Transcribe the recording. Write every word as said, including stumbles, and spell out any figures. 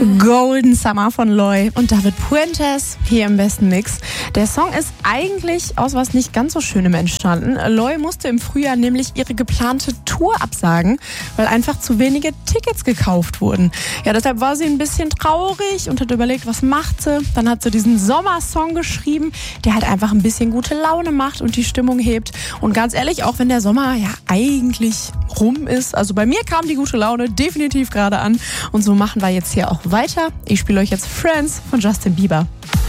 Golden Summer von Loy und David Puentes hier im besten Mix. Der Song ist eigentlich aus was nicht ganz so Schönem entstanden. Loy musste im Frühjahr nämlich ihre geplante Tour absagen, weil einfach zu wenige Tickets gekauft wurden. Ja, deshalb war sie ein bisschen traurig und hat überlegt, was macht sie. Dann hat sie diesen Sommersong geschrieben, der halt einfach ein bisschen gute Laune macht und die Stimmung hebt. Und ganz ehrlich, auch wenn der Sommer ja eigentlich rum ist, also bei mir kam die gute Laune definitiv gerade an. Und so machen wir jetzt hier auch weiter. Ich spiele euch jetzt Friends von Justin Bieber.